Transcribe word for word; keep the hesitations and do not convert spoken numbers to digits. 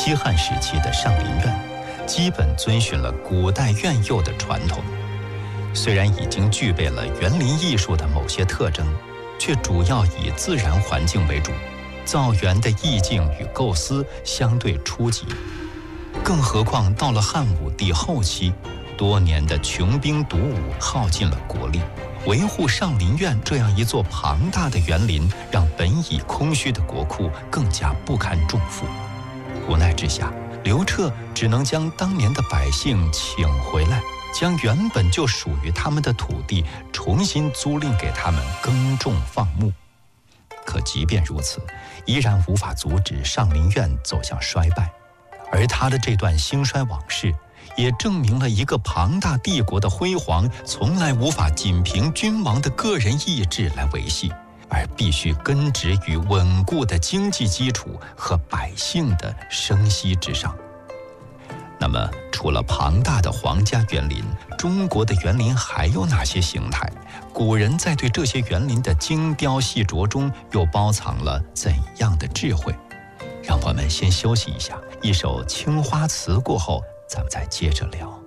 西汉时期的上林苑基本遵循了古代苑囿的传统，虽然已经具备了园林艺术的某些特征，却主要以自然环境为主，造园的意境与构思相对初级。更何况到了汉武帝后期，多年的穷兵黩武耗尽了国力，维护上林苑这样一座庞大的园林，让本已空虚的国库更加不堪重负。无奈之下，刘彻只能将当年的百姓请回来，将原本就属于他们的土地重新租赁给他们耕种放牧。可即便如此，依然无法阻止上林苑走向衰败。而他的这段兴衰往事，也证明了一个庞大帝国的辉煌从来无法仅凭君王的个人意志来维系，而必须根植于稳固的经济基础和百姓的生息之上。那么，除了庞大的皇家园林，中国的园林还有哪些形态？古人在对这些园林的精雕细琢中，又包藏了怎样的智慧？让我们先休息一下，一首青花瓷过后，咱们再接着聊。